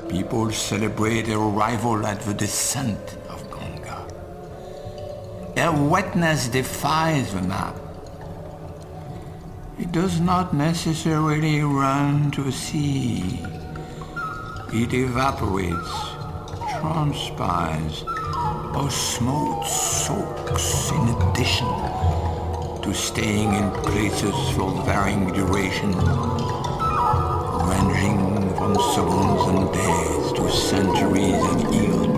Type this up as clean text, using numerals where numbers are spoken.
People celebrate their arrival at the descent of Ganga. Their wetness defies the map. It does not necessarily run to the sea. It evaporates, transpires, or smoke soaks in addition to staying in places for varying duration, ranging from seconds and days to centuries and eons.